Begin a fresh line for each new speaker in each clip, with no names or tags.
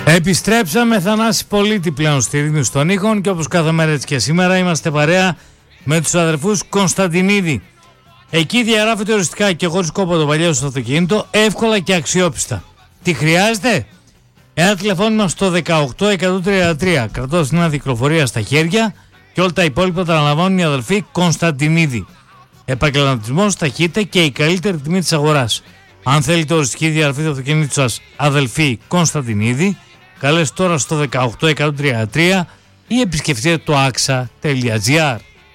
Επιστρέψαμε, Θανάση Πολίτη πλέον στη ρύθμιση των ήχων και όπως κάθε μέρα έτσι και σήμερα είμαστε παρέα με τους αδερφούς Κωνσταντινίδη. Εκεί διαγράφεται οριστικά και χωρίς κόπο το παλιό στο αυτοκίνητο, εύκολα και αξιόπιστα. Τι χρειάζεται? Ένα τηλεφώνημα στο 18133, κρατώντας την κυκλοφορία στα χέρια, και όλα τα υπόλοιπα τα αναλαμβάνουν οι αδελφοί Κωνσταντινίδη. Επαγγελματισμός, ταχύτητα και η καλύτερη τιμή της αγοράς. Αν θέλετε οριστική διαγραφή του αυτοκίνητου σας, αδελφοί Κωνσταντινίδη, καλέστε τώρα στο 18133 ή επισκεφτείτε το axa.gr.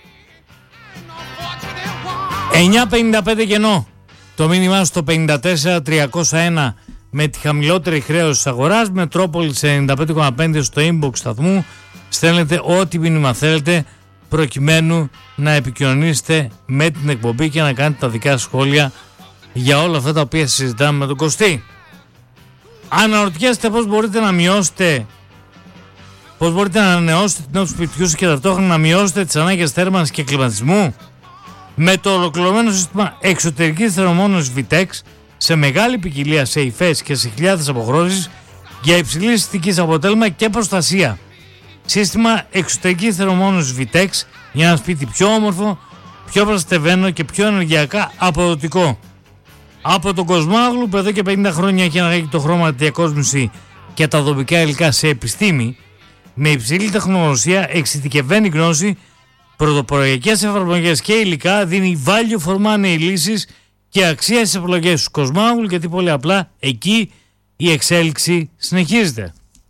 9.55 κενό. Το μήνυμά στο 54301 με τη χαμηλότερη χρέωση της αγοράς. Μετρόπολης 95,5 στο inbox σταθμού. Στέλνετε ό,τι μήνυμα θέλετε προκειμένου να επικοινωνήσετε με την εκπομπή και να κάνετε τα δικά σχόλια για όλα αυτά τα οποία συζητάμε με τον Κωστή. Αναρωτιέστε πώς μπορείτε να μειώσετε, πώς μπορείτε να ανανεώσετε την όψη του σπιτιού σας και ταυτόχρονα να μειώσετε τις ανάγκες θέρμανσης και κλιματισμού? Με το ολοκληρωμένο σύστημα εξωτερικής θερμομόνωσης Vitex σε μεγάλη ποικιλία σε υφές και σε χιλιάδες αποχρώσεις για υψηλής αισθητικής αποτέλεσμα και προστασία. Σύστημα εξωτερικής θερμομόνωσης Vitex για ένα σπίτι πιο όμορφο, πιο προστατευμένο και πιο ενεργειακά αποδοτικό. Από τον Κοσμάγλου που εδώ και 50 χρόνια έχει αναγάγει το χρώμα, τη διακόσμηση και τα δομικά υλικά σε επιστήμη, με υψηλή τεχνογνωσία, εξειδικευμένη γνώση, πρωτοποριακές εφαρμογές και υλικά, δίνει value for money λύσεις και αξία στις επιλογές του Κοσμάγλου, γιατί πολύ απλά εκεί η εξέλιξη συνεχίζεται.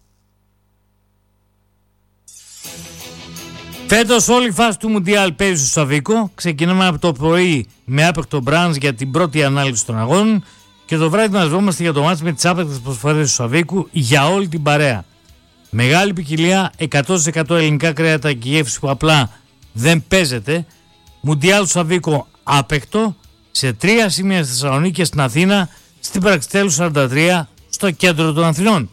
Φέτος όλη η φάση του Μουντιάλ παίζει στο Σαββίκο. Ξεκινάμε από το πρωί με άπαικτο μπραντζ για την πρώτη ανάλυση των αγώνων και το βράδυ μαζευόμαστε για το μάτς με τις άπαικτες προσφορές του Σαββίκου για όλη την παρέα. Μεγάλη ποικιλία, 100% ελληνικά κρέατα και γεύση που απλά δεν παίζεται. Μουντιάλ του Σαββίκο άπαικτο σε 3 σημεία στη Θεσσαλονίκη και στην Αθήνα, στην Πραξιτέλου 43, στο κέντρο των Αθηνών.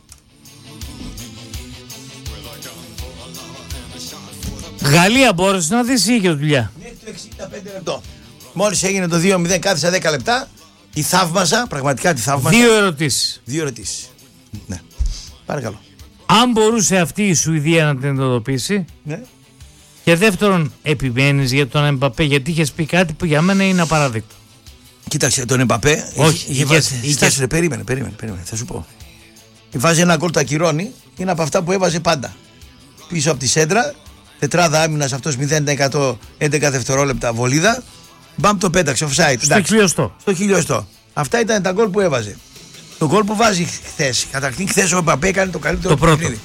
Γαλλία μπόρεσε να δεις ή είχε δουλειά?
Μέχρι το 65 λεπτό. Μόλις έγινε το 2-0, κάθισα 10 λεπτά. Τη θαύμασα, πραγματικά τη θαύμασα.
Δύο ερωτήσεις.
Ναι. Παρακαλώ.
Αν μπορούσε αυτή η Σουηδία να την εντοπίσει. Ναι. Και δεύτερον, επιμένεις για τον Εμπαπέ, γιατί είχες πει κάτι που για μένα είναι απαράδεκτο.
Κοίταξε, τον Εμπαπέ.
Όχι,
περίμενε, θα σου πω. Βάζει ένα γκολ, το ακυρώνει. Είναι από αυτά που έβαζε πάντα. Πίσω από τη σέντρα. Τετράδα άμυνας, αυτός 0% 11 δευτερόλεπτα βολίδα. Μπαμ, το πέταξε offside.
Στο χιλιοστό.
Αυτά ήταν τα γκολ που έβαζε. Το γκολ που βάζει χθες. Καταρχήν χθες ο Εμπαπέ έκανε το καλύτερο παιχνίδι.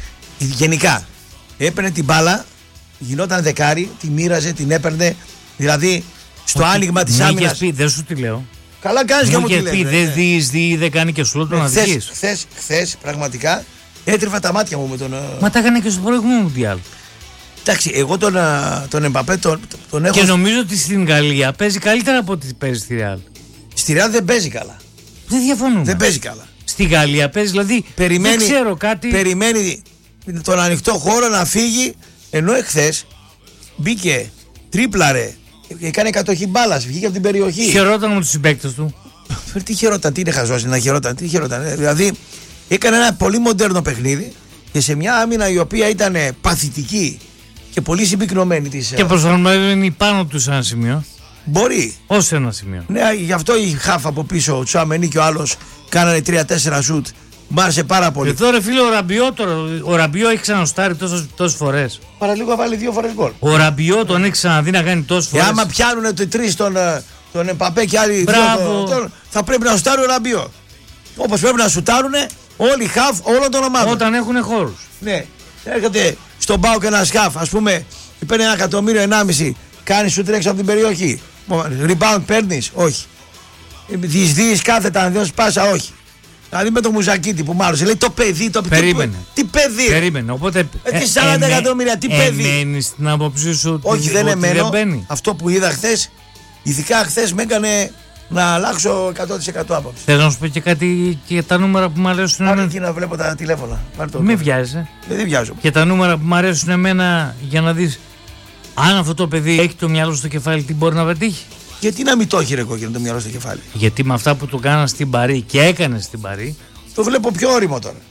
Γενικά έπαιρνε την μπάλα, γινόταν δεκάρι, τη μοίραζε, την έπαιρνε. Δηλαδή στο άνοιγμα της άμυνας.
Δεν σου τη λέω.
Καλά κάνεις και μου τη
λες. Δεν διεισδύει, δεν κάνει και σου λέω να δεις.
Χθες πραγματικά έτρεφα τα μάτια μου με τον.
Μα τα έκανε και στο προηγούμενο Μουντιάλ.
Εντάξει, εγώ τον Εμπαπέ τον έχω.
Και νομίζω ότι στην Γαλλία παίζει καλύτερα από ό,τι παίζει στη Ρεάλ.
Στη Ρεάλ δεν παίζει καλά.
Δεν διαφωνούμε.
Δεν παίζει καλά.
Στη Γαλλία παίζει, δηλαδή. Δεν ξέρω κάτι.
Περιμένει τον ανοιχτό χώρο να φύγει. Ενώ εχθές μπήκε, τρίπλαρε, έκανε κατοχή μπάλας, βγήκε από την περιοχή.
Χαιρόταν με τους συμπαίκτες του.
Τι χαιρόταν, τι είναι χαζός να χαιρόταν, τι χαιρόταν. Δηλαδή έκανε ένα πολύ μοντέρνο παιχνίδι και σε μια άμυνα η οποία ήταν παθητική και πολύ συμπυκνωμένη της.
Και προσαρμοσμένη πάνω του σε ένα σημείο.
Μπορεί.
Ως ένα σημείο.
Ναι, γι' αυτό η χαφ από πίσω, ο Τσουαμενί και ο άλλος κάνανε 3-4 σουτ. Μ' άρεσε πάρα πολύ.
Εδώ ρε φίλε, ο Ραμπιό έχει ξαναστάρει τόσες φορές.
Παραλίγο βάλει 2 φορές γκολ.
Ο Ραμπιό τον έχει ξαναδεί να κάνει τόσες φορές.
Άμα πιάνουν το 3 τον Εμπαπέ και άλλοι 2, θα πρέπει να σουτάρει ο Ραμπιό. Όπως πρέπει να σουτάρουν όλοι οι χαφ όλων των ομάδων.
Όταν έχουν χώρους.
Ναι. Έρχεται στον πάο και ένα χαφ, ας πούμε, παίρνει 1,5 εκατομμύριο, κάνει σου τρέξει από την περιοχή. Rebound παίρνεις, όχι. Διεισδύεις κάθετα, αν δώσεις πάσα, όχι. Δηλαδή με το Μουζακίτη που μάλλον λέει το παιδί,
Περίμενε.
Τι παιδί.
Περίμενε. Οπότε.
Τι 40 εκατομμύρια, τι παιδί.
Εμένει στην άποψή σου.
Όχι, δεν εμένω. Αυτό που είδα χθες, ειδικά χθες με έκανε να αλλάξω 100% άποψη.
Θέλω να σου πω και κάτι και τα νούμερα που μου αρέσουν.
Πάρε εκεί να βλέπω τα τηλέφωνα.
Μην βιάζεσαι.
Δεν βιάζω.
Και τα νούμερα που μου αρέσουν εμένα για να δεις αν αυτό το παιδί έχει το μυαλό στο κεφάλι, τι μπορεί να πετύχει.
Γιατί να μην το έχει ρε κόκκινο το μυαλό στο κεφάλι.
Γιατί με αυτά που του κάνα στην Παρί και έκανε στην Παρί.
Το βλέπω πιο όριμο τώρα.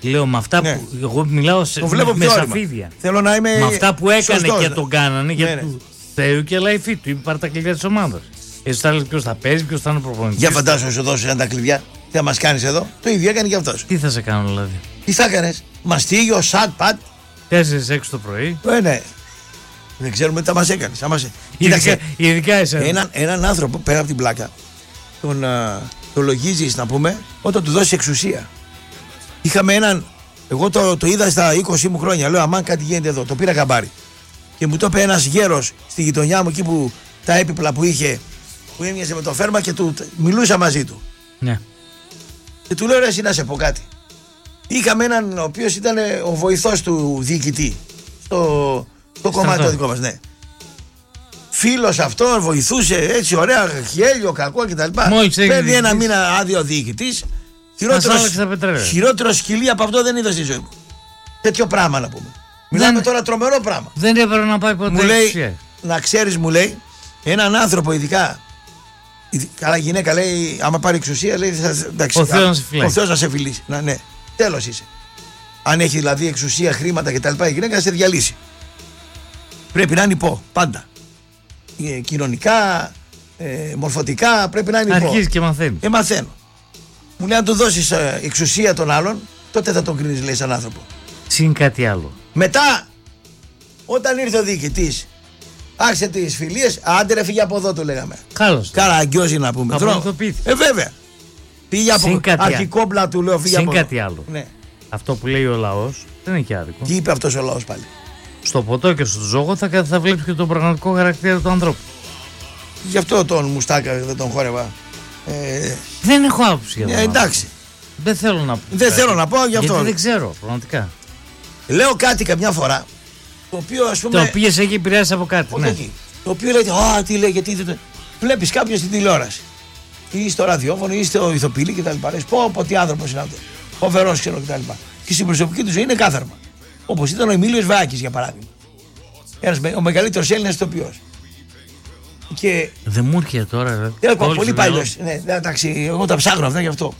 Λέω με αυτά
Ναι.
που. Εγώ μιλάω
Το βλέπω
με
πιο
σαφίδια.
Θέλω να είμαι.
Με αυτά που έκανε
σωστός,
και
ναι.
τον κάνανε για
Ναι, ναι.
του Θεού και λαϊφή του. Είπε πάρε τα κλειδιά τη ομάδα. Εσύ θα λέει ποιο θα παίζει, ποιο θα είναι ο προπονητής.
Για φαντάσου, σου δώσω τα κλειδιά. Τι θα μα κάνει εδώ. Το ίδιο έκανε και αυτό.
Τι θα σε κάνω δηλαδή.
Τι θα έκανε. Μαστίγιο, σατ, πατ.
4-6 το πρωί.
Ναι. Δεν ξέρουμε τι θα μα έκανε.
Ειδικά εσένα.
Έναν άνθρωπο πέρα από την πλάκα τον λογίζει να πούμε όταν του δώσει εξουσία. Είχαμε έναν. Εγώ το είδα στα 20 μου χρόνια. Λέω αμάν κάτι γίνεται εδώ. Το πήρα καμπάρι. Και μου το είπε ένα γέρο στη γειτονιά μου εκεί που τα έπιπλα που είχε που έμοιαζε με το φέρμα και του μιλούσα μαζί του.
Ναι.
Και του λέω ρε εσύ να σε πω κάτι. Είχαμε έναν ο οποίος ήταν ο βοηθός του διοικητή στο κομμάτι το δικό μας, ναι. Φίλος αυτόν, βοηθούσε έτσι ωραία, γέλιο, κακό κτλ. Παίρνει ένα μήνα άδειο διοικητής. Χειρότερο σκυλί από αυτό δεν είδα στη ζωή μου. Τέτοιο πράγμα να πούμε. Μιλάμε τώρα τρομερό πράγμα.
Δεν έπρεπε να πάει ποτέ.
Μου λέει, να ξέρεις, μου λέει, έναν άνθρωπο ειδικά. Καλά γυναίκα λέει, άμα πάρει εξουσία λέει, εντάξει, ο Θεός να σε φιλήσει. Ναι, τέλος είσαι. Αν έχει δηλαδή εξουσία, χρήματα κτλ. Η γυναίκα να σε διαλύσει. Πρέπει να είναι υπό, πάντα. Κοινωνικά, μορφωτικά πρέπει να είναι υπό.
Αρχίζει και μαθαίνει.
Μαθαίνω. Μου λέει αν του δώσεις εξουσία των άλλων, τότε θα τον κρίνεις λέει σαν άνθρωπο.
Συν κάτι άλλο.
Μετά, όταν ήρθε ο διοικητής, άρχισε τις φιλίες, άντε ρε φύγε από εδώ του λέγαμε.
Καλώς.
Καλά αγκιόζει να πούμε. Βέβαια. Πήγε από αρχικόμπλα του λέω φύγε από εδώ.
Συν κάτι άλλο.
Ναι.
Αυτό που λέει ο λαός δεν είναι και άδικο.
Τι είπε αυτός ο λαός πάλι.
Στο ποτό και στο ζώγο θα βλέπεις και τον πραγματικό χαρακτήρα του ανθρώπου.
Γι' αυτό τον Μουστάκα δεν τον χόρευα.
Δεν έχω άποψη για τον
εντάξει.
Δεν θέλω να πω.
Δεν θέλω να πω γι' αυτό.
Γιατί δεν ξέρω, πραγματικά.
Λέω κάτι καμιά φορά. Το οποίο ας πούμε.
Το οποίο σε έχει επηρεάσει από κάτι. Ναι.
Το οποίο λέει, α, τι λέει, γιατί δεν. Βλέπεις κάποιον στην τηλεόραση. Ή στο ραδιόφωνο ή στο ηθοποιήλι κτλ. Πω, τι άνθρωπος είναι αυτό. Φοβερός ξέρω κτλ. Και στην προσωπική του ζωή είναι κάθαρμα. Όπως ήταν ο Εμίλιος Βάκης για παράδειγμα. Ο μεγαλύτερος Έλληνας ηθοποιός. Και...
Δεν μου έρχεται τώρα.
Πολύ παλιός. Ναι, εντάξει, εγώ τα ψάχνω αυτά γι' αυτό.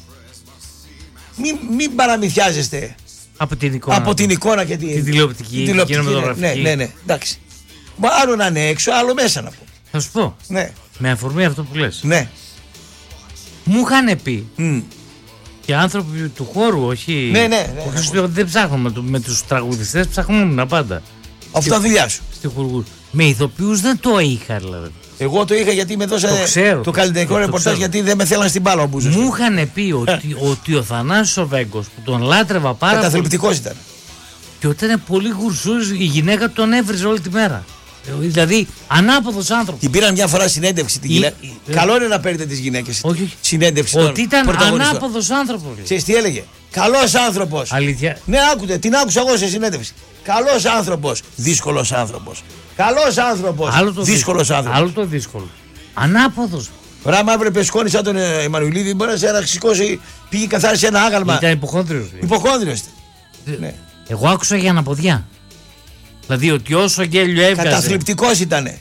Μην παραμυθιάζεστε.
Από την
εικόνα και την
τηλεοπτική.
Ναι, εντάξει. Άλλο να είναι έξω, άλλο μέσα να πω.
Θα σου πω.
Ναι.
Με αφορμή αυτό που λες.
Ναι.
Μου είχαν πει και άνθρωποι του χώρου, όχι.
Ναι.
Δεν ψάχνουμε με τους τραγουδιστές, ψάχνουμε πάντα.
Αυτό δουλειά σου.
Με ηθοποιούς δεν το είχα δηλαδή.
Εγώ το είχα γιατί με δώσανε το καλλιτεχνικό ρεπορτάζ γιατί δεν με θέλαν στην μπάλα ο Μπούζος.
Μου είχαν πει ότι ο Θανάσης ο Βέγκος που τον λάτρευα πάρα πολύ.
Καταθλιπτικός ήταν.
Και όταν είναι πολύ γουρσούς η γυναίκα τον έβριζε όλη τη μέρα. Δηλαδή ανάποδος άνθρωπος.
Την πήραν μια φορά συνέντευξη την γυναίκα. Καλό είναι να παίρνετε τις γυναίκες.
Όχι.
Συνέντευξη.
Ότι ήταν ανάποδος άνθρωπος.
Ξέρεις τι έλεγε. Καλός άνθρωπος.
Αλήθεια.
Ναι, άκουτε, την άκουσα εγώ σε συνέντευξη. Καλός άνθρωπος. Δύσκολος άνθρωπος. Καλός άνθρωπος. Δύσκολος άνθρωπος.
Άλλο το δύσκολο. Ανάποδος.
Τώρα, άμα έπρεπε σκόνη σαν τον Εμμανουηλίδη, μπορεί να σηκώσει, πήγε καθάρισε ένα άγαλμα.
Ήταν υποχόνδριος.
Υποχόνδριος. Ναι.
Εγώ άκουσα για αναποδιά. Δηλαδή ότι όσο γέλιο έβγαζε.
Καταθλιπτικός ήτανε.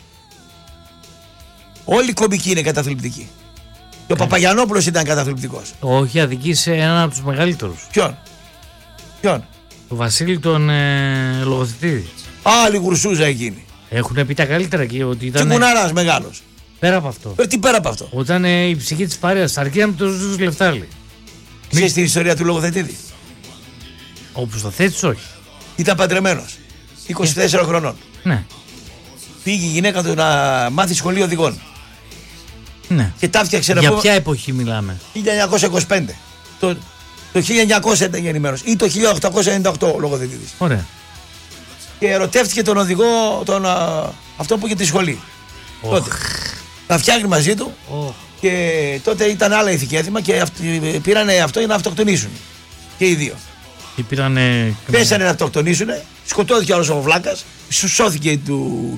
Όλοι οι κομικοί είναι καταθλιπτικοί. Και ο Παπαγιανόπουλος ήταν καταθλιπτικός.
Όχι, αδικήσε έναν από τους μεγαλύτερους.
Ποιον?
Το Βασίλη τον Λογοθετήδη.
Άλλη γουρσούζα εκείνη.
Έχουν πει τα καλύτερα και ότι ήταν.
Και κουνάρας μεγάλος.
Πέρα από αυτό.
Τι πέρα από αυτό.
Όταν η ψυχή της παρέας αρκεί να του ζούσε λεφτάλι.
Ξέρεις την ιστορία του Λογοθετήδη?
Όπως το θέτεις, όχι.
Ήταν παντρεμένος. 24 χρονών.
Ναι.
Πήγε η γυναίκα του να μάθει σχολείο οδηγών.
Ναι.
Και τα φτιάξε.
Για ποια εποχή μιλάμε?
1925. Το 1900 ήταν γεννημένος. Ή το 1898 ο Λογοθετήδης.
Ωραία.
Και ερωτεύτηκε τον οδηγό, αυτό που είχε τη σχολή. Τότε. Να φτιάχνει μαζί του. Και τότε ήταν άλλα ηθική έθιμα και πήρανε αυτό για να αυτοκτονήσουν. Και οι δύο. Πέσανε να αυτοκτονήσουν. Σκοτώθηκε όλος ο βλάκας. Σώθηκε του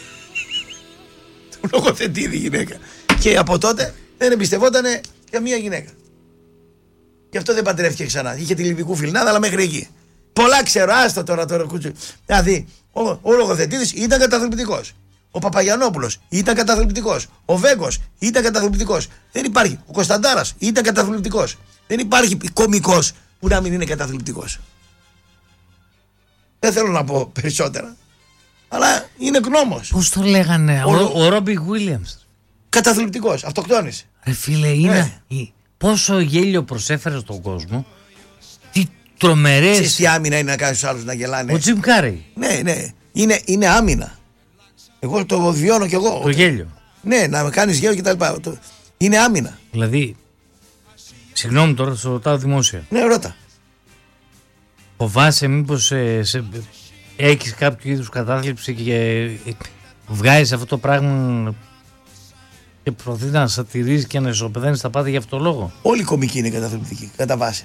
Λογοθετήδη γυναίκα. Και από τότε δεν εμπιστευότανε καμία γυναίκα. Γι' αυτό δεν παντρεύτηκε ξανά. Είχε τη λιβικού φιλνάδα, αλλά μέχρι εκεί. Πολλά ξέρω, άστα τώρα κούτσου. Δηλαδή, ο Λογοθετήδης ήταν καταθλιπτικός. Ο Παπαγιανόπουλος ήταν καταθλιπτικός. Ο Βέγκος ήταν καταθλιπτικός. Δεν υπάρχει. Ο Κωνσταντάρας ήταν καταθλιπτικός. Δεν υπάρχει κωμικός που να μην είναι καταθλιπτικός. Δεν θέλω να πω περισσότερα. Αλλά είναι γνώμος.
Πώς το λέγανε, ο Ρόμπι Γουίλιαμς.
Καταθλιπτικός, αυτοκτόνησε.
Ρε φίλε, είναι. Πόσο γέλιο προσέφερε στον κόσμο. Τι τρομερές.
Ξέρεις τι άμυνα είναι να κάνεις τους άλλους να γελάνε.
Ο Τζιμ Κάρεϊ.
Ναι. Είναι άμυνα. Εγώ το βιώνω κι εγώ.
Το γέλιο.
Ναι, να με κάνεις γέλιο κτλ. Είναι άμυνα.
Δηλαδή, συγγνώμη τώρα, θα ρωτάω δημόσια.
Ναι, ρώτα.
Φοβάσαι μήπως έχεις κάποιο είδους κατάθλιψη και βγάζεις αυτό το πράγμα και προσπαθείς να σατυρίζεις και να ισοπεδένεις τα πάθη για αυτό το λόγο?
Όλη η κομική είναι καταθλιπτική, κατά βάση.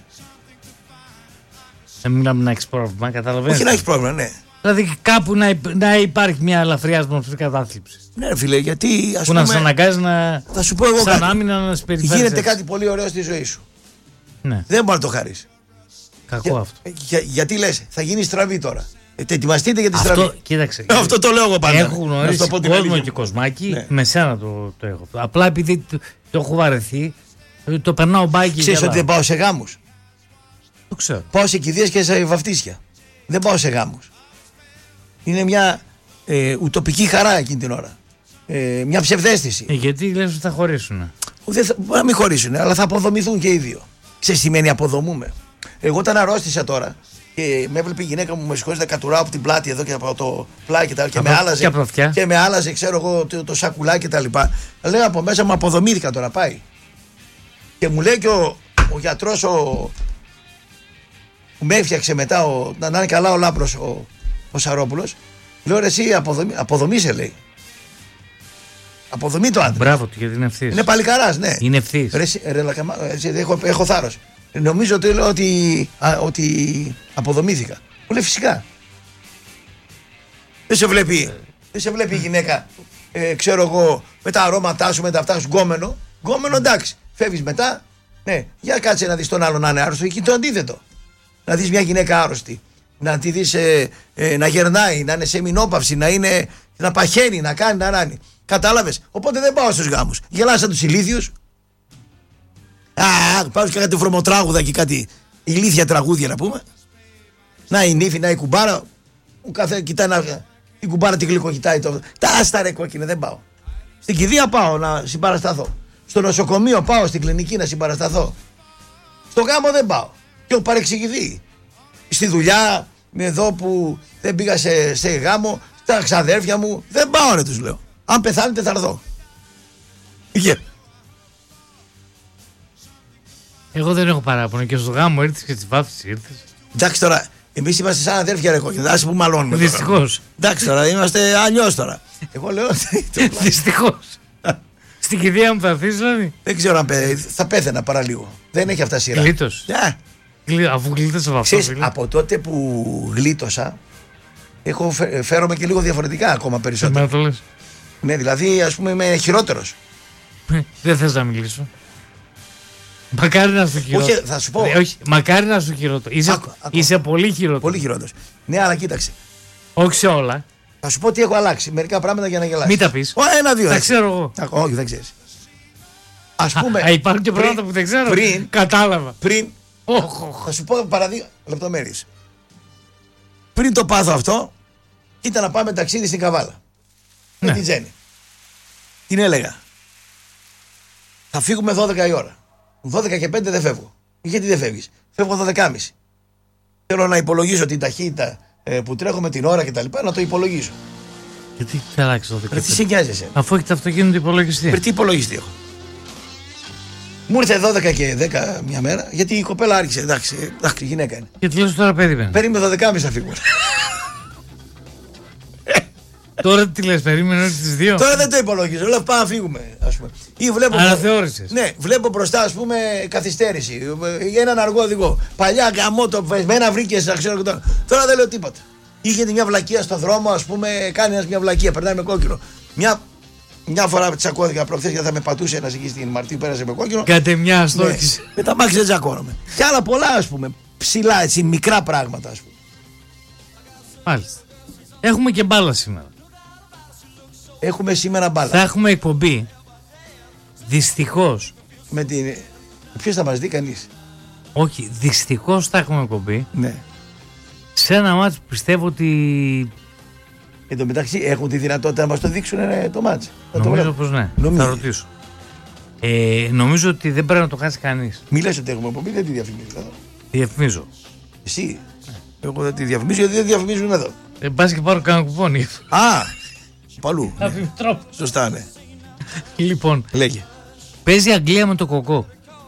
Δεν μιλάμε να έχεις πρόβλημα, καταλαβαίνεις.
Όχι να έχεις πρόβλημα, ναι.
Δηλαδή κάπου να υπάρχει μια ελαφριά μορφή κατάθλιψη.
Ναι, φίλε, γιατί ας
που
πούμε,
να σε αναγκάζει να.
Θα σου πω εγώ
σαν
κάτι.
άμυνα να σε περιφέρεις.
Γίνεται κάτι πολύ ωραίο στη ζωή σου.
Ναι.
Δεν μπορεί να το χαρίσει.
Κακό αυτό.
Γιατί λες, θα γίνει στραβή τώρα. Ετοιμαστείτε για τη στραβή.
Κοίταξε.
Αυτό το λέω εγώ πάντα.
Έχω γνωρίσει κόσμο και κοσμάκι. Ναι. Με σένα το έχω. Απλά επειδή το έχω βαρεθεί, το περνάω μπάκι.
Ξέρεις ότι δεν πάω σε γάμους.
Το ξέρω.
Πάω σε κηδείες και σε βαφτίσια. Δεν πάω σε γάμους. Είναι μια ουτοπική χαρά εκείνη την ώρα. Μια ψευδαίσθηση.
Γιατί λες ότι θα χωρίσουν?
Μπορεί να μην χωρίσουν, αλλά θα αποδομηθούν και οι δύο. Ξέρεις τι σημαίνει αποδομούμε? Εγώ όταν αρρώστησα τώρα και με έβλεπε η γυναίκα μου, με σηκώζει να κατουράω από την πλάτη εδώ και από το πλάι και με άλλαζε, ξέρω εγώ, το σακουλάκι και τα λοιπά. Λέω από μέσα μου αποδομήθηκα τώρα, πάει. Και μου λέει και ο γιατρός που με έφτιαξε μετά, να είναι καλά ο Λάμπρος, ο Σαρόπουλος, λέω ρε εσύ αποδομήσε, λέει. Αποδομή το άντρα.
Μπράβο του, γιατί είναι ευθύς.
Είναι παλικαράς, ναι.
Είναι ευθύς.
Έχω θάρρος. Νομίζω ότι αποδομήθηκα. Μου λέει φυσικά. Δεν σε βλέπει η γυναίκα, ξέρω εγώ, με τα αρώματά σου, με τα αυτά σου, γκόμενο. Γκόμενο, εντάξει. Φεύγεις μετά. Ναι, για κάτσε να δεις τον άλλο να είναι άρρωστο. Εκεί το αντίθετο. Να δεις μια γυναίκα άρρωστη. Να τη δεις να γερνάει, να είναι σε μηνόπαυση, να παχαίνει, να κάνει, να ράνει. Κατάλαβες. Οπότε δεν πάω στους γάμους. Γελάσα τους ηλίθιους. Πάω και κάτι βρωμοτράγουδα και κάτι ηλίθια τραγούδια να πούμε. Να η νύφη, να η κουμπάρα. Ο κάθε κοιτάει η κουμπάρα την γλυκοκοιτάει. Τα άστα ρε κόκκινε, δεν πάω. Στην κηδεία πάω να συμπαρασταθώ. Στο νοσοκομείο πάω, στην κλινική να συμπαρασταθώ. Στο γάμο δεν πάω. Και έχω παρεξηγηθεί. Στη δουλειά, εδώ που δεν πήγα σε γάμο, στα ξαδέρφια μου, δεν πάω ρε τους λέω. Αν πεθάνετε θα έρθω.
Εγώ δεν έχω παράπονο και στο γάμο ήρθες και στις βάφτισες ήρθες.
Εντάξει τώρα, εμείς είμαστε σαν αδέρφια ρε κόκκινα, ας που μαλώνουμε.
Δυστυχώς.
Εντάξει τώρα, είμαστε αλλιώς τώρα. Εγώ λέω.
Δυστυχώς. Στην κηδεία μου θα έρθεις δηλαδή?
Δεν ξέρω αν θα πέθαινα παραλίγο. Δεν έχει αυτά σειρά.
Γλίτος. Αφού γλίτωσα από αυτό.
Από τότε που γλίτωσα, φέρομαι και λίγο διαφορετικά ακόμα περισσότερο. Ναι, δηλαδή ας πούμε είμαι χειρότερος.
Δεν θες να μιλήσω. Μακάρι να σου χειρότερο.
Όχι, θα σου πω.
Όχι, μακάρι να σου χειρότερο. Είσαι πολύ χειρότερο.
Πολύ χειρότερος. Ναι, αλλά κοίταξε.
Όχι σε όλα.
Θα σου πω τι έχω αλλάξει. Μερικά πράγματα για να γελάσεις.
Μην τα πεις.
Ένα-δύο.
Τα ξέρω εγώ.
Όχι, δεν ξέρεις. Ας πούμε.
Υπάρχουν και πράγματα που δεν ξέρω. Κατάλαβα.
Πριν. Θα σου πω λεπτομέρειες. Πριν το πάθω αυτό, ήταν να πάμε ταξίδι στην Καβάλα. Με την Τζέννη. Την έλεγα. Θα φύγουμε 12 η ώρα. 12 και 5 δεν φεύγω. Γιατί δεν φεύγεις? Φεύγω 12.30. Θέλω να υπολογίσω την ταχύτητα που τρέχω με την ώρα και τα λοιπά, να το υπολογίσω.
Γιατί θα αλλάξει το 12?
Τι σε νοιάζεσαι?
Αφού έχει το αυτοκίνητο υπολογιστή.
Τι υπολογιστή έχω? Μου ήρθε 12 και 10 μια μέρα, γιατί η κοπέλα άρχισε. Εντάξει, γυναίκα είναι.
Και τη λέω τώρα περίμενε.
Περίμενε 12.30 θα φύγουμε.
Τώρα τι λες, περίμενε όλες τις 2.
Τώρα δεν το υπολογίζω, λέω πάμε να φύγουμε, ας πούμε. Ή βλέπω.
Αναθεώρησες.
Ναι, βλέπω μπροστά, ας πούμε, καθυστέρηση. Για έναν αργό οδηγό. Παλιά γαμώτο, με ένα βρήκες, να ξέρω και τώρα. Τώρα δεν λέω τίποτα. Είχε μια βλακεία στο δρόμο, ας πούμε, κάνει ένας μια βλακεία, περνάει με κόκκινο. Μια φορά τσακώθηκα προχθές γιατί θα με πατούσε ένας εκεί στην Μαρτίου, πέρασε με κόκκινο.
Κάτε μια στόχηση.
Με τα μάξι δεν τσακώνομαι. Και άλλα πολλά, ας πούμε. Ψηλά, έτσι, μικρά πράγματα, ας πούμε.
Μάλιστα. Έχουμε και μπάλα σήμερα.
Έχουμε σήμερα μπάλα.
Θα έχουμε εκπομπή. Δυστυχώς.
Ποιος θα μας δει, κανείς?
Όχι, δυστυχώς τα έχουμε κομπεί.
Ναι.
Σε ένα μάτς που πιστεύω ότι.
Εν τω μεταξύ έχουν τη δυνατότητα να μας το δείξουν το μάτς.
Νομίζω πως ναι. Θα ρωτήσω. Νομίζω ότι δεν πρέπει να το χάσει κανείς.
Μη λες ότι έχουμε εκπομπή, δεν τη διαφημίζω.
Διαφημίζω.
Εσύ. Εγώ δεν τη διαφημίζω γιατί δεν διαφημίζουν εδώ.
Πας και πάρω κανένα κουπόνι.
Α! Παλού.
Ναι.
Σωστά, ναι.
Λοιπόν,
λέγε.
Παίζει Αγγλία με το Κοκό.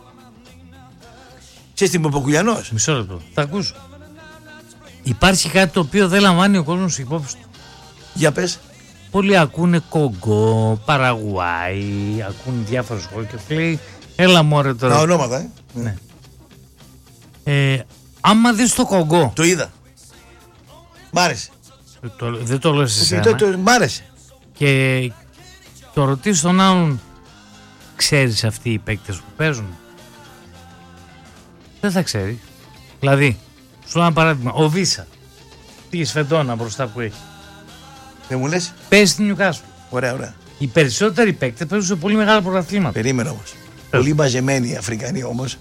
Ξέρεις τι είπε ο Ποκουλιανός?
Μισό λεπτό. Θα ακούσω. Υπάρχει κάτι το οποίο δεν λαμβάνει ο κόσμος υπόψη του.
Για πες.
Πολλοί ακούνε Κογκό, Παραγουάι, ακούνε διάφορες χώρες και λέει έλα μωρέ τώρα.
Τα ονόματα,
Ναι. Άμα δεις το Κογκό.
Το είδα. Μ' άρεσε.
Δεν το λέω σε σένα.
Μ' άρεσε.
Και το ρωτήσω τον άλλον, ξέρεις αυτοί οι παίκτες που παίζουν? Δεν θα ξέρει. Δηλαδή, σου λέω ένα παράδειγμα, ο Βίσα, τη Σφεντόνα μπροστά που έχει.
Δεν μου λες?
Παίζει στην Νιουκάσλ.
Ωραία, ωραία.
Οι περισσότεροι παίκτες παίζουν σε πολύ μεγάλα πρωταθλήματα.
Περίμενα όμως. Πολύ μαζεμένοι οι Αφρικανοί όμως.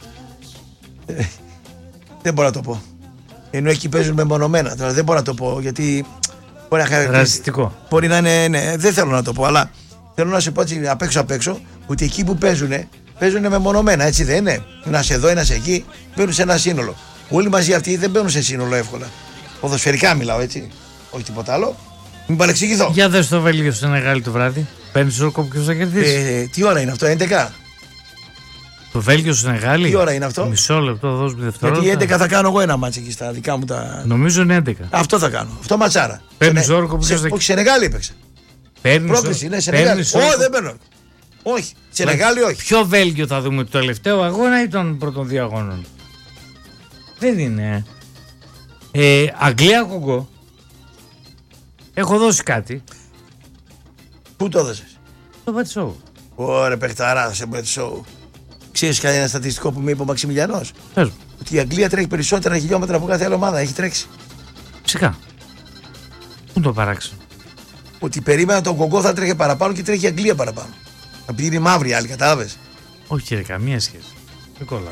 Δεν μπορώ να το πω. Ενώ εκεί παίζουν μεμονωμένα. Τώρα δεν μπορώ να το πω γιατί.
Ρατσιστικό.
Μπορεί να είναι. Ναι, δεν θέλω να το πω, αλλά θέλω να σου πω έτσι απ' έξω ότι εκεί που παίζουν μεμονωμένα, έτσι δεν είναι? Ένας εδώ, ένας εκεί, μπαίνουν σε ένα σύνολο. Όλοι μαζί αυτοί δεν μπαίνουν σε σύνολο εύκολα. Ποδοσφαιρικά μιλάω, έτσι. Όχι τίποτα άλλο. Μην παρεξηγηθώ.
Για δες το Βέλγιο στο Νεγάλη το βράδυ. Παίρνεις όρκο ποιος θα κερδίσει.
Τι ώρα είναι αυτό, 11?
Το Βέλγιο στο Νεγάλη.
Τι ώρα είναι αυτό?
Μισό λεπτό, δώσ' μου δευτερόλεπτα.
Γιατί 11 θα κάνω εγώ ένα μάτσο εκεί στα δικά μου τα.
Νομίζω είναι 11.
Αυτό θα κάνω. Αυτό ματσάρα.
Παίρνεις όρκο ποιος θα.
Όχι, σε Νεγάλη έπαιξε.
Πρόκληση,
είναι σε Νεγάλη. Όχι, δεν παίρνω. Όχι, σε Νεγάλη όχι.
Ποιο Βέλγιο θα δούμε, το τελευταίο αγώνα ή των πρώτων δύο αγώνων? Δεν είναι. Αγγλία Κογκό. Έχω δώσει κάτι.
Πού το έδωσες?
Το Μπατσόου.
Ωραία, παιχταρά σε Μπατσόου. Ξέρεις κανένα στατιστικό που με είπε ο Μαξιμιλιανός?
Πες μου.
Ότι η Αγγλία τρέχει περισσότερα χιλιόμετρα από κάθε άλλη ομάδα. Έχει τρέξει.
Φυσικά. Πού το παράξενο?
Ότι περίμενα τον Κογκό θα τρέχει παραπάνω και τρέχει η Αγγλία παραπάνω. Επειδή είναι μαύρη άλλη, κατάλαβες?
Όχι κύριε, καμία σχέση. Δεν κολλάω.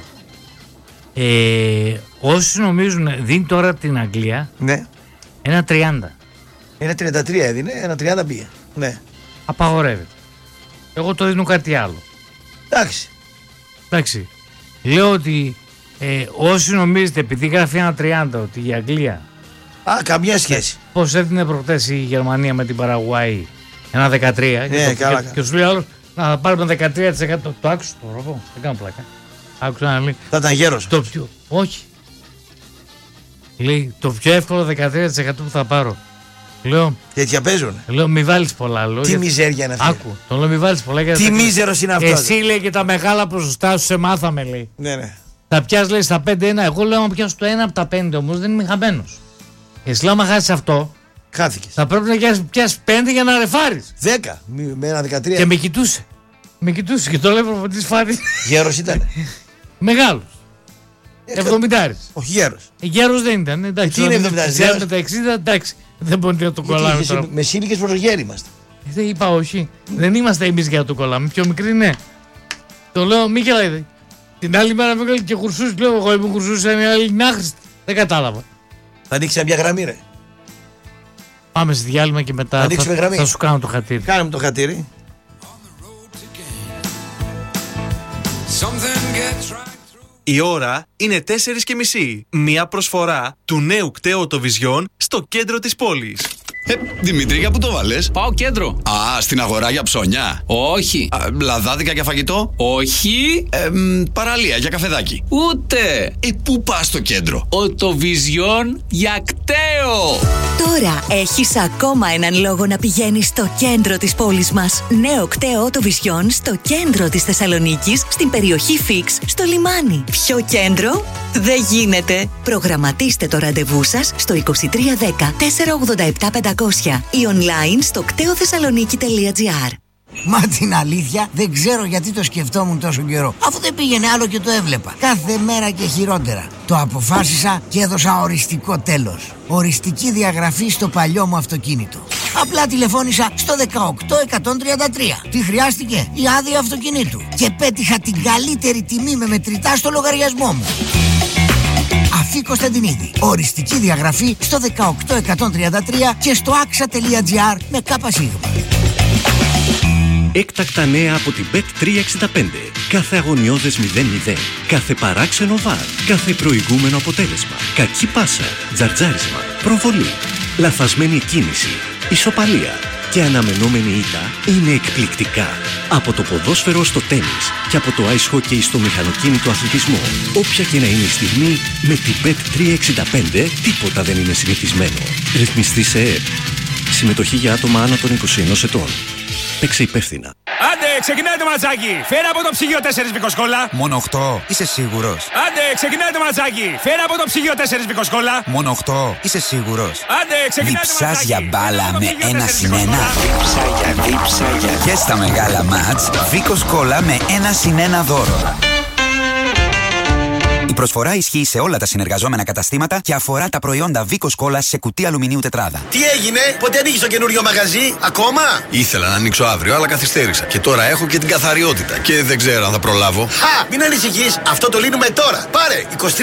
Όσοι νομίζουν, δίνει τώρα την Αγγλία.
Ναι.
1,30.
1,33 έδινε, 1,30 πήγε. Ναι.
Απαγορεύεται. Εγώ το δίνω κάτι άλλο.
Εντάξει.
Λέω ότι όσοι νομίζετε, επειδή γράφει 1,30, ότι η Αγγλία.
Καμία σχέση.
Πώς έδινε προχτές η Γερμανία με την Παραγουάη 1,13.
Ναι, καλά.
Και σου λέει άλλο να πάρουμε 13%. Το άκουσα το ρόβο. Δεν κάνω πλάκα. Άκουσα να λέει.
Θα ήταν γέρος.
Όχι. Λέει το πιο εύκολο 13% που θα πάρω. Λέω.
Τέτοια παίζουν.
Λέω μη βάλεις πολλά. Λέω,
τι μιζέρια είναι αυτή.
Άκου. Το λέω μη βάλεις πολλά.
Τι μίζερος είναι αυτό.
Εσύ λέει και τα μεγάλα ποσοστά σου σε μάθαμε λέει.
Ναι.
Θα πιάσει λέει στα 5-1. Εγώ λέω να πιάσω το 1 από τα 5 όμως δεν είμαι χαμένος. Εσύ λέω άμα χάσεις αυτό.
Χάθηκες.
Θα πρέπει να πιάσεις 5 για να ρεφάρεις.
10 με ένα 13.
Και με κοιτούσε. Και το λέει προπονητής Φάρης.
Γέρος ήταν.
Μεγάλος. 70.
Όχι γέρος.
Γέρος δεν ήταν. Εντάξει,
τι είναι 70.
Με τα 60 εντάξει. Δεν μπορεί να το κολλάμε τώρα.
Με σύλλικες προσγέροι είμαστε.
Δεν είπα όχι. Δεν είμαστε εμείς για να το κολλάμε. Πιο μικρή ναι. Το λέω μη γελάτε. Την άλλη μέρα με και Κουρσούς. Λέω εγώ είμαι Κουρσούς. Είναι άλλη άχρηστη. Δεν κατάλαβα.
Θα ανοίξει μια γραμμή ρε.
Πάμε στη διάλειμμα και μετά θα σου κάνω το χατήρι.
Κάνε μου το χατήρι.
Η ώρα είναι 4:30. Μια προσφορά του νέου κταίου Οτοβιζιόν στο κέντρο της πόλης.
Δημήτρη, για πού το βάλες?
Πάω κέντρο.
Στην αγορά για ψώνια.
Όχι.
Λαδάδικα για φαγητό.
Όχι.
Παραλία για καφεδάκι.
Ούτε.
Πού πας στο κέντρο?
Οτοβιζιόν για κταίο.
Τώρα έχεις ακόμα έναν λόγο να πηγαίνεις στο κέντρο της πόλης μας. Νέο κταίο Οτοβιζιόν στο κέντρο της Θεσσαλονίκης, στην περιοχή Φίξ, στο λιμάνι. Πιο κέντρο δεν γίνεται. Προγραμματίστε το ραντεβού σας στο 2310 487 500 ή online στο κτεοθεσσαλονίκη.gr.
Μα την αλήθεια δεν ξέρω γιατί το σκεφτόμουν τόσο καιρό. Αφού δεν πήγαινε άλλο και το έβλεπα. Κάθε μέρα και χειρότερα. Το αποφάσισα και έδωσα οριστικό τέλος. Οριστική διαγραφή στο παλιό μου αυτοκίνητο. Απλά τηλεφώνησα στο 18133. Τι χρειάστηκε? Η άδεια αυτοκινήτου. Και πέτυχα την καλύτερη τιμή με μετρητά στο λογαριασμό μου. Αφή Κωνσταντινίδη. Οριστική διαγραφή στο 18133 και στο axa.gr με ΚΣ.
Έκτακτα νέα από την Bet365. Κάθε αγωνιώδες 0-0. Κάθε παράξενο βαρ. Κάθε προηγούμενο αποτέλεσμα. Κακή πάσα. Τζαρτζάρισμα. Προβολή. Λαθασμένη κίνηση. Ισοπαλία. Και αναμενόμενη ήττα είναι εκπληκτικά. Από το ποδόσφαιρο στο τένις και από το ice hockey στο μηχανοκίνητο αθλητισμό. Όποια και να είναι η στιγμή, με την Bet365 τίποτα δεν είναι συνηθισμένο. Ρυθμιστή σε ΕΕΠ. Συμμετοχή για άτομα άνω των 21 ετών. Παίξε υπεύθυνα.
Άντε, ξεκινάει το ματσάκι. Φέρα από το ψυγείο 4 βικοσκόλα.
Μόνο 8. Είσαι σίγουρος?
Άντε, ξεκινάει το ματσάκι. Φέρα από το ψυγείο 4 βικοσκόλα.
Μόνο 8. Είσαι σίγουρος?
Άντε, ξεκινάει το ματσάκι.
Διψάς για μπάλα με 1-1. Δίψα για. Και στα μεγάλα μάτς, Βικοσκόλα με 1-1 δώρο. Η προσφορά ισχύει σε όλα τα συνεργαζόμενα καταστήματα και αφορά τα προϊόντα Βικοσκόλα σε κουτί αλουμινίου τετράδα.
Τι έγινε, πότε ανοίγεις το καινούριο μαγαζί, ακόμα?
Ήθελα να ανοίξω αύριο, αλλά καθυστέρησα. Και τώρα έχω και την καθαριότητα. Και δεν ξέρω αν θα προλάβω.
Χα! Μην ανησυχείς, αυτό το λύνουμε τώρα. Πάρε 2310 36 54 36.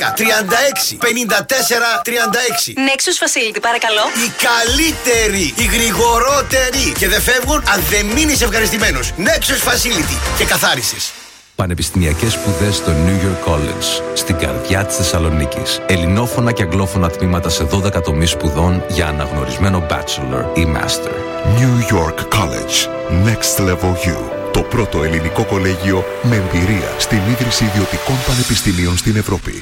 Nexus Facility, παρακαλώ.
Η καλύτερη, η γρηγορότερη. Και δεν φεύγουν αν δεν μείνεις ευχαριστημένος. Nexus Facility και καθάρισες.
Πανεπιστημιακές σπουδές στο New York College, στην καρδιά της Θεσσαλονίκης. Ελληνόφωνα και αγγλόφωνα τμήματα σε 12 τομείς σπουδών για αναγνωρισμένο bachelor ή master.
New York College. Next Level U. Το πρώτο ελληνικό κολέγιο με εμπειρία στην ίδρυση ιδιωτικών πανεπιστημίων στην Ευρώπη.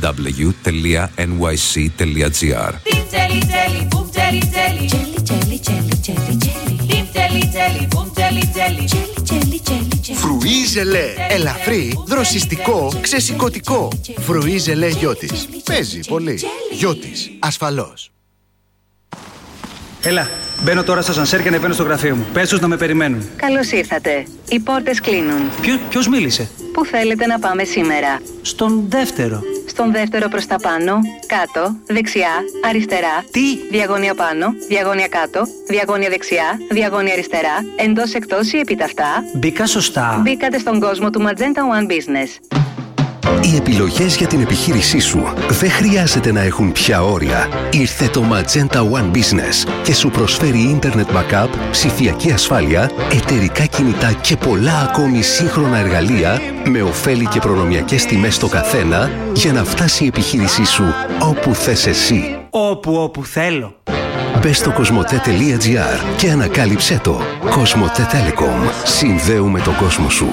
www.nyc.gr.
Φρουί ζελέ. Ελαφρύ, δροσιστικό, ξεσηκωτικό. Φρουί ζελέ Γιώτης. Παίζει πολύ. Γιώτης. Ασφαλώς.
Έλα, μπαίνω τώρα στο ασανσέρ και ανεβαίνω στο γραφείο μου. Πες τους να με περιμένουν.
Καλώς ήρθατε. Οι πόρτες κλείνουν.
Ποιος μίλησε?
Πού θέλετε να πάμε σήμερα?
Στον δεύτερο.
Στον δεύτερο προς τα πάνω, κάτω, δεξιά, αριστερά.
Τι?
Διαγώνια πάνω, διαγώνια κάτω, διαγώνια δεξιά, διαγώνια αριστερά, εντός εκτός ή επιταυτά.
Μπήκα σωστά?
Μπήκατε στον κόσμο του Magenta One Business.
Οι επιλογές για την επιχείρησή σου δεν χρειάζεται να έχουν πια όρια. Ήρθε το Magenta One Business και σου προσφέρει Internet Backup, ψηφιακή ασφάλεια, εταιρικά κινητά και πολλά ακόμη σύγχρονα εργαλεία με ωφέλη και προνομιακές τιμές στο καθένα για να φτάσει η επιχείρησή σου όπου θες εσύ.
Όπου θέλω.
Μπες στο κοσμοτέ.gr και ανακάλυψέ το. Κοσμοτέ Telecom. Συνδέουμε τον κόσμο σου.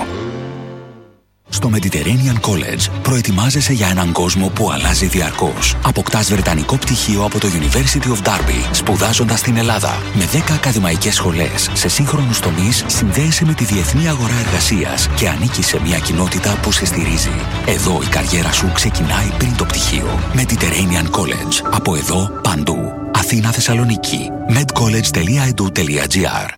Στο Mediterranean College προετοιμάζεσαι για έναν κόσμο που αλλάζει διαρκώς. Αποκτάς βρετανικό πτυχίο από το University of Derby, σπουδάζοντας στην Ελλάδα. Με 10 ακαδημαϊκές σχολές σε σύγχρονους τομείς, συνδέεσαι με τη διεθνή αγορά εργασίας και ανήκεις σε μια κοινότητα που σε στηρίζει. Εδώ η καριέρα σου ξεκινάει πριν το πτυχίο. Mediterranean College. Από εδώ παντού. Αθήνα, Θεσσαλονίκη. medcollege.edu.gr.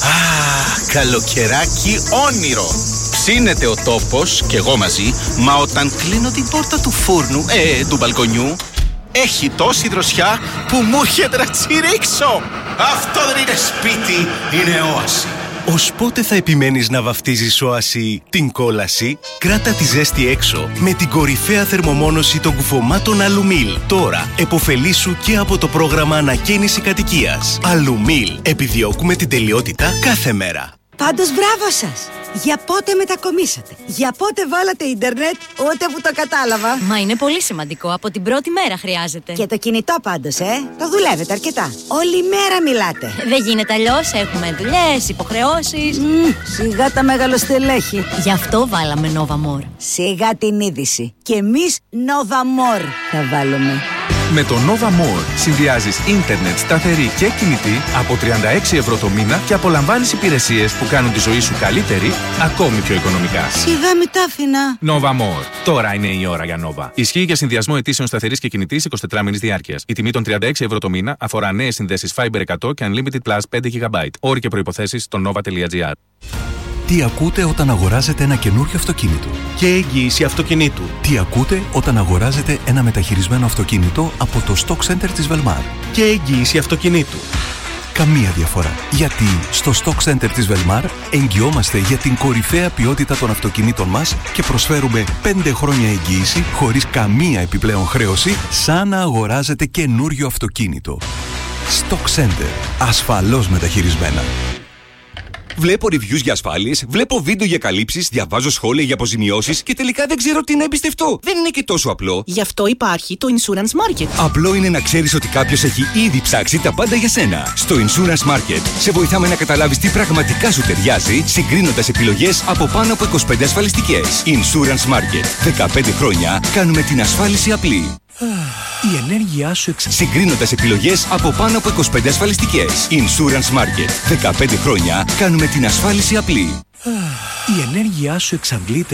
Καλοκαιράκι όνειρο. Ψήνεται ο τόπος και εγώ μαζί, μα όταν κλείνω την πόρτα του φούρνου, του μπαλκονιού, έχει τόση δροσιά που μου έρχεται να τσιρίξω. Αυτό δεν είναι σπίτι, είναι όαση.
Ως πότε θα επιμένεις να βαφτίζεις όαση την κόλαση? Κράτα τη ζέστη έξω με την κορυφαία θερμομόνωση των κουφωμάτων Αλουμίλ. Τώρα εποφελήσου και από το πρόγραμμα ανακαίνιση κατοικίας. Αλουμίλ. Επιδιώκουμε την τελειότητα κάθε μέρα.
Πάντως μπράβο σας! Για πότε μετακομίσατε? Για πότε βάλατε ίντερνετ? Ούτε που το κατάλαβα.
Μα είναι πολύ σημαντικό. Από την πρώτη μέρα χρειάζεται.
Και το κινητό πάντως, το δουλεύετε αρκετά. Όλη μέρα μιλάτε.
Δεν γίνεται αλλιώς. Έχουμε δουλειές, υποχρεώσεις.
Σιγά τα μεγαλοστελέχη.
Γι' αυτό βάλαμε Nova More.
Σιγά την είδηση. Και εμείς Nova More θα βάλουμε.
Με το Nova More συνδυάζεις ίντερνετ σταθερή και κινητή από 36 ευρώ το μήνα και απολαμβάνεις υπηρεσίες που κάνουν τη ζωή σου καλύτερη, ακόμη πιο οικονομικά.
Σιγά μην τα άφηνα.
Nova More. Τώρα είναι η ώρα για Nova. Ισχύει για συνδυασμό αιτήσεων σταθερής και κινητής 24 μήνες διάρκειας. Η τιμή των 36 ευρώ το μήνα αφορά νέες συνδέσεις Fiber 100 και Unlimited Plus 5 GB. Όροι και προϋποθέσεις στο nova.gr.
Τι ακούτε όταν αγοράζετε ένα καινούριο αυτοκίνητο?
Και εγγύηση αυτοκινήτου.
Τι ακούτε όταν αγοράζετε ένα μεταχειρισμένο αυτοκίνητο από το Stock Center της Velmar?
Και εγγύηση αυτοκινήτου.
καμία διαφορά. Γιατί στο Stock Center της Velmar εγγυόμαστε για την κορυφαία ποιότητα των αυτοκινήτων μας και προσφέρουμε 5 χρόνια εγγύηση χωρίς καμία επιπλέον χρέωση, σαν να αγοράζετε καινούριο αυτοκίνητο. Stock Center. Ασφαλώς μεταχειρισμένα.
Βλέπω reviews για ασφάλειες, βλέπω βίντεο για καλύψεις, διαβάζω σχόλια για αποζημιώσεις και τελικά δεν ξέρω τι να εμπιστευτώ. Δεν είναι και τόσο απλό.
Γι' αυτό υπάρχει το Insurance Market.
Απλό είναι να ξέρεις ότι κάποιος έχει ήδη ψάξει τα πάντα για σένα. Στο Insurance Market σε βοηθάμε να καταλάβεις τι πραγματικά σου ταιριάζει, συγκρίνοντας επιλογές από πάνω από 25 ασφαλιστικές. Insurance Market. 15 χρόνια κάνουμε την ασφάλιση απλή.
Η ενέργειά σου
Συγκρίνοντας επιλογές από πάνω από 25 ασφαλιστικές. Insurance Market. 15 χρόνια κάνουμε την ασφάλιση απλή.
Η ενέργειά σου εξαντλείται